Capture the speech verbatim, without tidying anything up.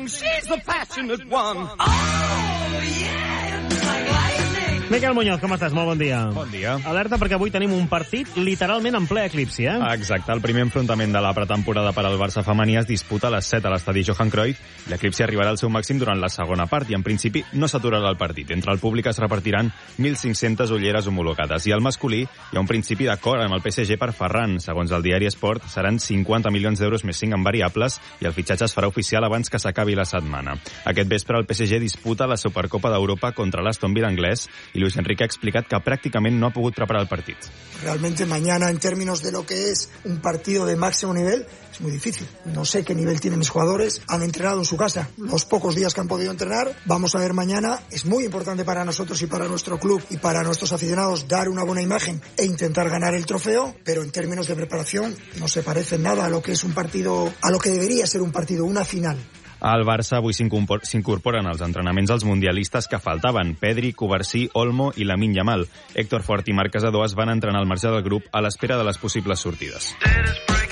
she's the passionate one. Oh, yeah, like lightning. Miquel Muñoz, com estàs? Molt bon dia. Bon dia. Alerta perquè avui tenim un partit literalment en ple eclipsi, eh? Exacte, el primer enfrontament de la pretemporada per al Barça femení es disputa a les set a l'estadi Johan Cruyff. L'eclipsi arribarà al seu màxim durant la segona part i, en principi, no s'aturarà el partit. Entre el públic es repartiran mil cinc-centes ulleres homologades. I al masculí hi ha un principi d'acord amb el P S G per Ferran. Segons el diari Sport, seran cinquanta milions d'euros més cinc en variables i el fitxatge es farà oficial abans que s'acabi la setmana. Aquest vespre el P S G disputa la Supercopa d'Europa contra l'Aston Villa anglès i Luis Enrique ha explicat que prácticamente no ha podido preparar el partido. Realmente mañana, en términos de lo que es un partido de máximo nivel, es muy difícil. No sé qué nivel tienen mis jugadores. Han entrenado en su casa los pocos días que han podido entrenar. Vamos a ver mañana. Es muy importante para nosotros y para nuestro club y para nuestros aficionados dar una buena imagen e intentar ganar el trofeo, pero en términos de preparación no se parece nada a lo que es un partido, a lo que debería ser un partido, una final. Al Barça avui s'incorporen als entrenaments els mundialistes que faltaven: Pedri, Cubarsí, Olmo i Lamine Yamal. Héctor Fort i Marc Casadó es van entrenar al marge del grup a l'espera de les possibles sortides.